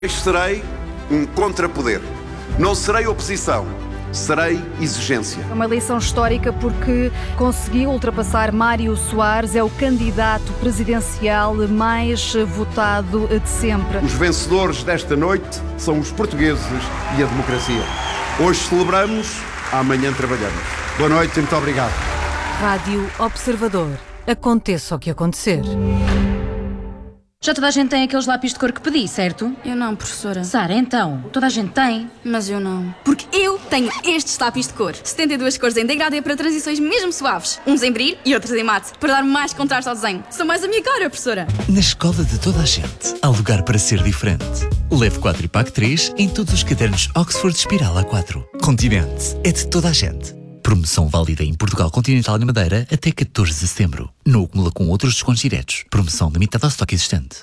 Serei um contrapoder. Não serei oposição, serei exigência. É uma eleição histórica porque conseguiu ultrapassar Mário Soares, é o candidato presidencial mais votado de sempre. Os vencedores desta noite são os portugueses e a democracia. Hoje celebramos, amanhã trabalhamos. Boa noite e muito obrigado. Rádio Observador. Aconteça o que acontecer. Já toda a gente tem aqueles lápis de cor que pedi, certo? Eu não, professora. Sara, então, toda a gente tem. Mas eu não. Porque eu tenho estes lápis de cor. 72 cores em degradê para transições mesmo suaves. Uns em brilho e outros em mate. Para dar mais contraste ao desenho. São mais a minha cara, professora. Na escola de toda a gente, há lugar para ser diferente. Leve 4 e pague 3 em todos os cadernos Oxford Espiral A4. Continente é de toda a gente. Promoção válida em Portugal Continental e Madeira até 14 de setembro. Não acumula com outros descontos diretos. Promoção limitada ao estoque existente.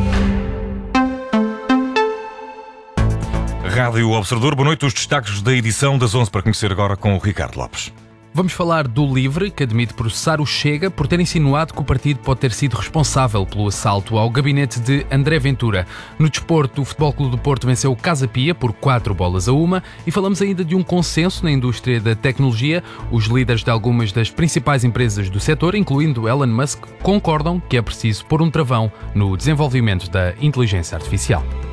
Rádio Observador, boa noite. Os destaques da edição das 11 para conhecer agora com o Ricardo Lopes. Vamos falar do LIVRE, que admite processar o Chega por ter insinuado que o partido pode ter sido responsável pelo assalto ao gabinete de André Ventura. No desporto, o Futebol Clube do Porto venceu o Casa Pia por 4-1 e falamos ainda de um consenso na indústria da tecnologia. Os líderes de algumas das principais empresas do setor, incluindo Elon Musk, concordam que é preciso pôr um travão no desenvolvimento da inteligência artificial.